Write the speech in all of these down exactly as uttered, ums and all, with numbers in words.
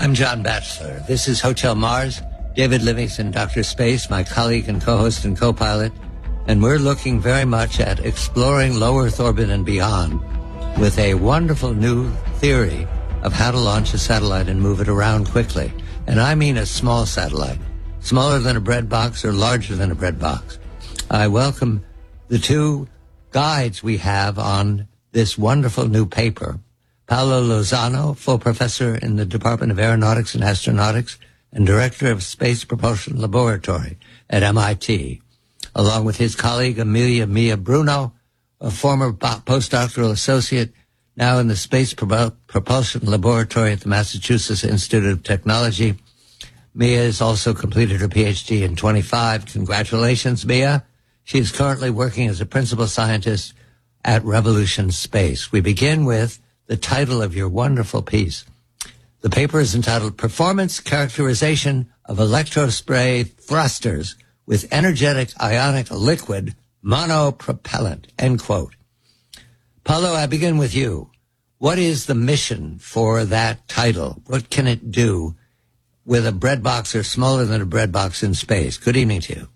I'm John Batchelor. This is Hotel Mars. David Livingston, Doctor Space, my colleague and co-host and co-pilot. And we're looking very much at exploring low Earth orbit and beyond with a wonderful new theory of how to launch a satellite and move it around quickly. And I mean a small satellite, smaller than a bread box or larger than a bread box. I welcome the two guides we have on this wonderful new paper. Paolo Lozano, full professor in the Department of Aeronautics and Astronautics and director of Space Propulsion Laboratory at M I T, along with his colleague Amelia Mia Bruno, a former postdoctoral associate, now in the Space Pro- Propulsion Laboratory at the Massachusetts Institute of Technology. Mia has also completed her P H D in twenty-five. Congratulations, Mia. She is currently working as a principal scientist at Revolution Space. We begin with the title of your wonderful piece. The paper is entitled Performance Characterization of Electrospray Thrusters with Energetic Ionic Liquid Monopropellant, end quote. Paulo, I begin with you. What is the mission for that title? What can it do with a bread box or smaller than a bread box in space? Good evening to you.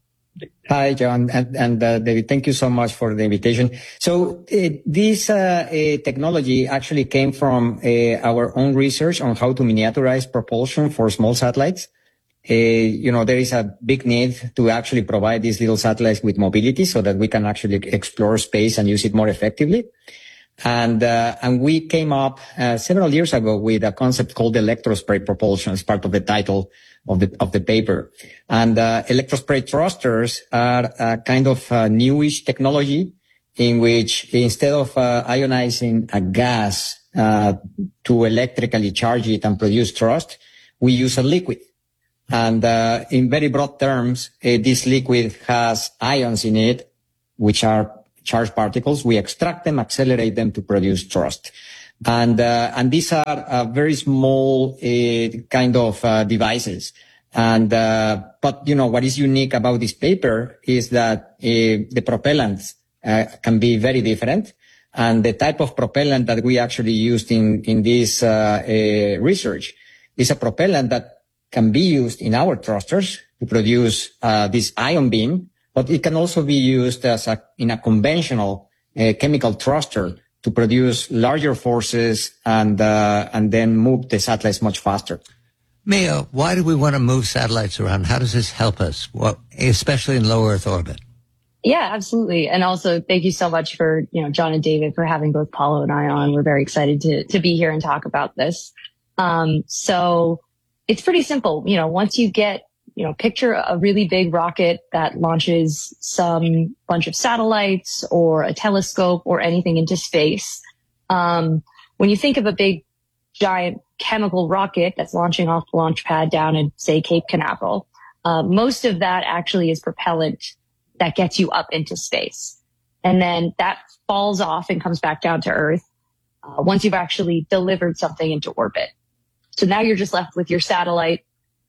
Hi, John, and, and uh, David, thank you so much for the invitation. So uh, this uh, uh, technology actually came from uh, our own research on how to miniaturize propulsion for small satellites. Uh, you know, there is a big need to actually provide these little satellites with mobility so that we can actually explore space and use it more effectively. And, uh, and we came up uh, several years ago with a concept called electrospray propulsion as part of the title of the, of the paper. And, uh, electrospray thrusters are a kind of uh, newish technology in which instead of uh, ionizing a gas, uh, to electrically charge it and produce thrust, we use a liquid. And, uh, in very broad terms, uh, this liquid has ions in it, which are charged particles. We extract them, accelerate them to produce thrust. And, uh, and these are uh, very small, uh, kind of, uh, devices. And, uh, but, you know, what is unique about this paper is that, uh, the propellants, uh, can be very different. And the type of propellant that we actually used in, in this, uh, uh, research is a propellant that can be used in our thrusters to produce, uh, this ion beam, but it can also be used as a, in a conventional uh, chemical thruster to produce larger forces and uh, and then move the satellites much faster. Mia, why do we want to move satellites around? How does this help us, well, especially in low Earth orbit? Yeah, absolutely. And also, thank you so much for, you know, John and David for having both Paulo and I on. We're very excited to to be here and talk about this. Um, so it's pretty simple. You know, once you get You know, picture a really big rocket that launches some bunch of satellites or a telescope or anything into space. Um, when you think of a big, giant chemical rocket that's launching off the launch pad down in, say, Cape Canaveral, uh, most of that actually is propellant that gets you up into space. And then that falls off and comes back down to Earth uh, once you've actually delivered something into orbit. So now you're just left with your satellite.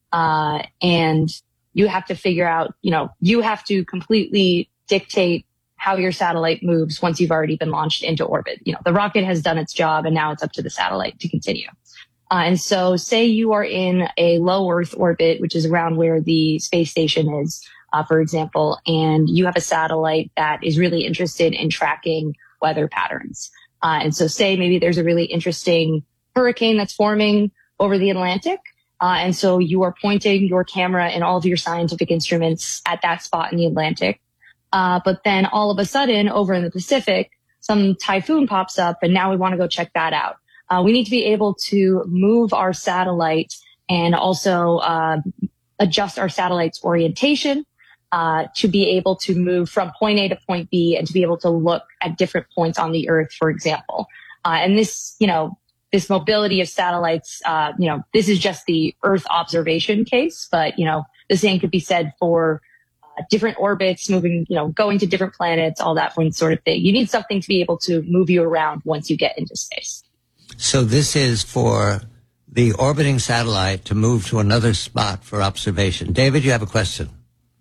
Uh, and you have to figure out, you know, you have to completely dictate how your satellite moves once you've already been launched into orbit. You know, the rocket has done its job and now it's up to the satellite to continue. Uh, and so say you are in a low Earth orbit, which is around where the space station is, uh, for example, and you have a satellite that is really interested in tracking weather patterns. Uh, and so say maybe there's a really interesting hurricane that's forming over the Atlantic. Uh, and so you are pointing your camera and all of your scientific instruments at that spot in the Atlantic. Uh, but then all of a sudden over in the Pacific, some typhoon pops up and now we want to go check that out. Uh, we need to be able to move our satellite and also, uh, adjust our satellite's orientation, uh, to be able to move from point A to point B and to be able to look at different points on the Earth, for example. Uh, and this, you know, This mobility of satellites, uh, you know, this is just the Earth observation case, but, you know, the same could be said for uh, different orbits, moving, you know, going to different planets, all that fun sort of thing. You need something to be able to move you around once you get into space. So this is for the orbiting satellite to move to another spot for observation. David, you have a question.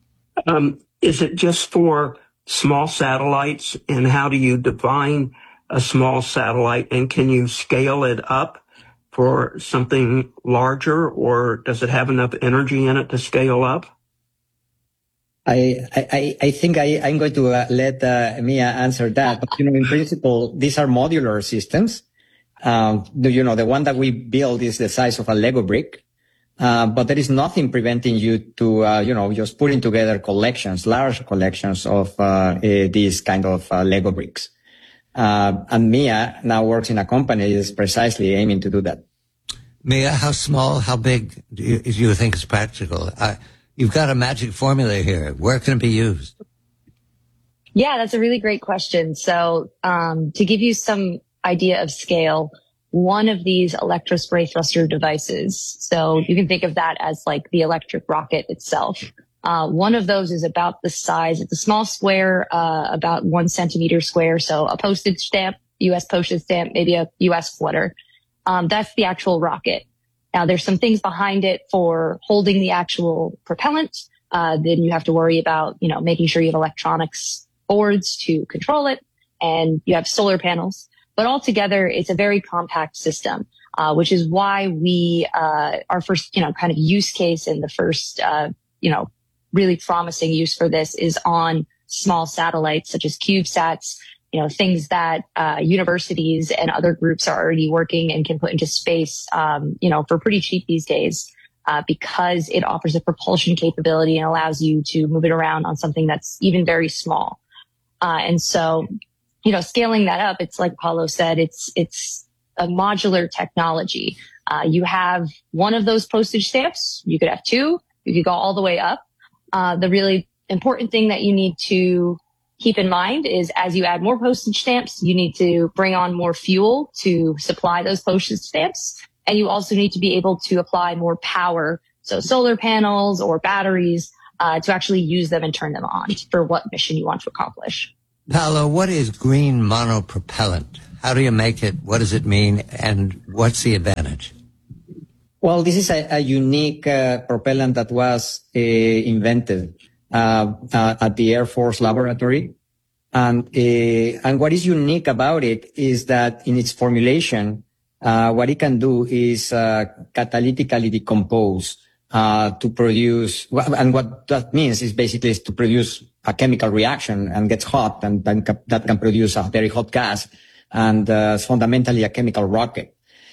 Um, is it just for small satellites, and how do you define a small satellite, and can you scale it up for something larger, or does it have enough energy in it to scale up? I, I, I think I, I'm going to uh, let uh, Mia answer that. But, you know, in principle, these are modular systems. Um, the, you know, the one that we build is the size of a Lego brick. Uh, but there is nothing preventing you to, uh, you know, just putting together collections, large collections of uh, uh, these kind of uh, Lego bricks. Uh, and Mia now works in a company that is precisely aiming to do that. Mia, how small, how big do you, do you think is practical? Uh, you've got a magic formula here. Where can it be used? Yeah, that's a really great question. So um, to give you some idea of scale, one of these electrospray thruster devices, so you can think of that as like the electric rocket itself. Uh, one of those is about the size, it's a small square, uh, about one centimeter square. So a postage stamp, U S postage stamp, maybe a U S footer. Um, that's the actual rocket. Now there's some things behind it for holding the actual propellant. Uh, then you have to worry about, you know, making sure you have electronics boards to control it, and you have solar panels. But altogether, it's a very compact system, uh, which is why we, uh, our first, you know, kind of use case and the first, uh, you know, really promising use for this is on small satellites such as CubeSats, you know, things that, uh, universities and other groups are already working and can put into space, um, you know, for pretty cheap these days, uh, because it offers a propulsion capability and allows you to move it around on something that's even very small. Uh, and so, you know, scaling that up, it's like Paulo said, it's, it's a modular technology. Uh, you have one of those postage stamps. You could have two. You could go all the way up. Uh, the really important thing that you need to keep in mind is as you add more postage stamps, you need to bring on more fuel to supply those postage stamps. And you also need to be able to apply more power. So solar panels or batteries, uh, to actually use them and turn them on for what mission you want to accomplish. Paolo, what is green monopropellant? How do you make it? What does it mean? And what's the advantage? Well, this is a, a unique uh, propellant that was uh, invented uh, uh, at the Air Force Laboratory. And, uh, and what is unique about it is that in its formulation, uh, what it can do is uh, catalytically decompose uh, to produce, and what that means is basically is to produce a chemical reaction and gets hot, and then that can produce a very hot gas, and uh, it's fundamentally a chemical rocket.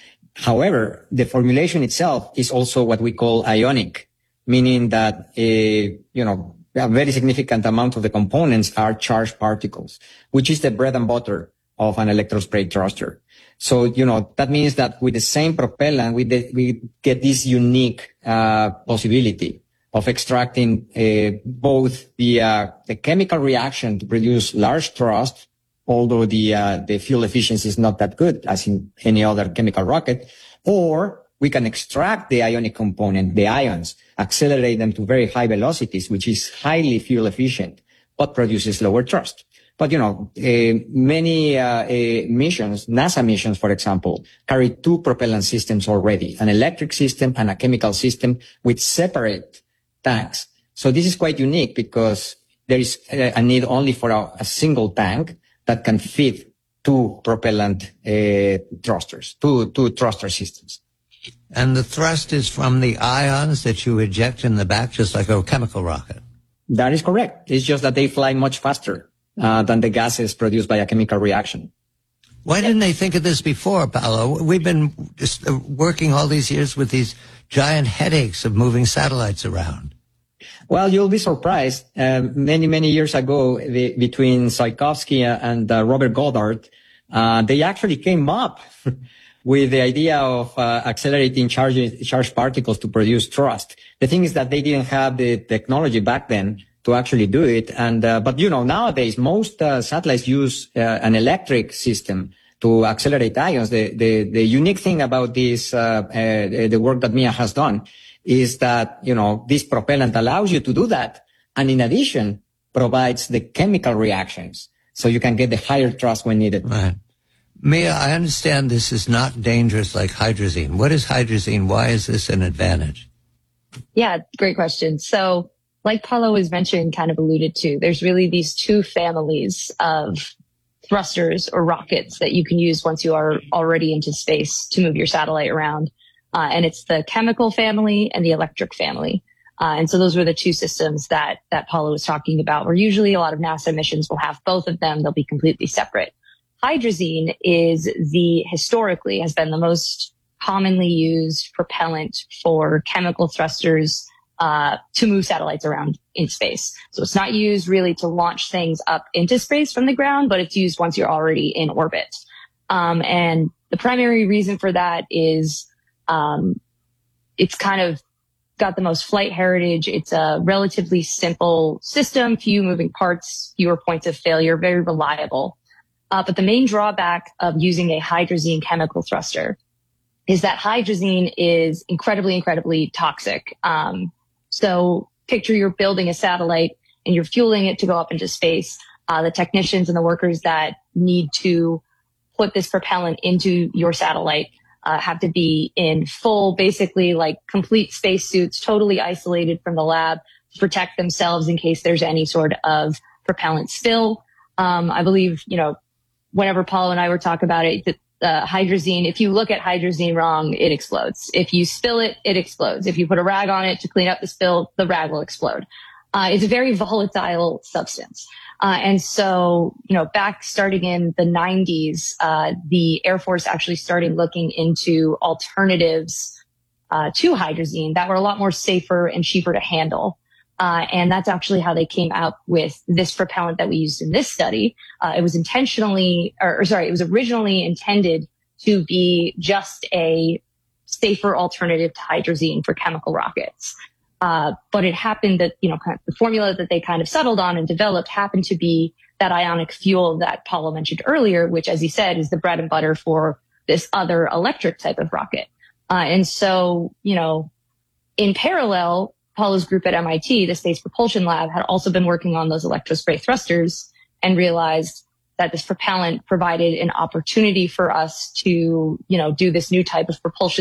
However, the formulation itself is also what we call ionic, meaning that a, you know, a very significant amount of the components are charged particles, which is the bread and butter of an electrospray thruster. So, you know, that means that with the same propellant, we, de- we get this unique uh, possibility of extracting uh, both the uh, the chemical reaction to produce large thrust, although the uh, the fuel efficiency is not that good as in any other chemical rocket, or we can extract the ionic component, the ions, accelerate them to very high velocities, which is highly fuel efficient, but produces lower thrust. But, you know, uh, many uh, uh, missions, NASA missions, for example, carry two propellant systems already, an electric system and a chemical system with separate tanks. So this is quite unique because there is a need only for a, a single tank that can fit two propellant uh, thrusters, two, two thruster systems. And the thrust is from the ions that you eject in the back, just like a chemical rocket. That is correct. It's just that they fly much faster uh, than the gases produced by a chemical reaction. Why didn't they think of this before, Paolo? We've been just working all these years with these giant headaches of moving satellites around. Well, you'll be surprised. Uh, many, many years ago, the, between Tsiolkovsky and uh, Robert Goddard, uh, they actually came up with the idea of uh, accelerating charged, charged particles to produce thrust. The thing is that they didn't have the technology back then to actually do it. And uh, but you know, nowadays most uh, satellites use uh, an electric system to accelerate ions. The the, the unique thing about this, uh, uh, the work that Mia has done, is that, you know, this propellant allows you to do that, and in addition provides the chemical reactions, so you can get the higher thrust when needed. Right. Mia, I understand this is not dangerous like hydrazine. What is hydrazine? Why is this an advantage? Yeah, great question. So, like Paulo was mentioned, kind of alluded to, there's really these two families of thrusters or rockets that you can use once you are already into space to move your satellite around. Uh, and it's the chemical family and the electric family. Uh, and so those were the two systems that, that Paulo was talking about, where usually a lot of NASA missions will have both of them. They'll be completely separate. Hydrazine is the, historically, has been the most commonly used propellant for chemical thrusters uh, to move satellites around in space. So it's not used really to launch things up into space from the ground, but it's used once you're already in orbit. Um, and the primary reason for that is um, it's kind of got the most flight heritage. It's a relatively simple system, few moving parts, fewer points of failure, very reliable. Uh, but the main drawback of using a hydrazine chemical thruster is that hydrazine is incredibly, incredibly toxic. Um, so picture you're building a satellite and you're fueling it to go up into space. Uh, the technicians and the workers that need to put this propellant into your satellite uh, have to be in full, basically like complete spacesuits, totally isolated from the lab to protect themselves in case there's any sort of propellant spill. Um, I believe, you know, whenever Paulo and I were talking about it, the, uh, hydrazine, if you look at hydrazine wrong, it explodes. If you spill it, it explodes. If you put a rag on it to clean up the spill, the rag will explode. Uh, it's a very volatile substance. Uh, and so, you know, back starting in the nineties, uh, the Air Force actually started looking into alternatives uh, to hydrazine that were a lot more safer and cheaper to handle. Uh, and that's actually how they came out with this propellant that we used in this study. Uh, it was intentionally, or, or sorry, it was originally intended to be just a safer alternative to hydrazine for chemical rockets. Uh, but it happened that, you know, kind of the formula that they kind of settled on and developed happened to be that ionic fuel that Paulo mentioned earlier, which, as he said, is the bread and butter for this other electric type of rocket. Uh, and so, you know, in parallel, Paulo's group at M I T, the Space Propulsion Lab, had also been working on those electrospray thrusters and realized that this propellant provided an opportunity for us to, you know, do this new type of propulsion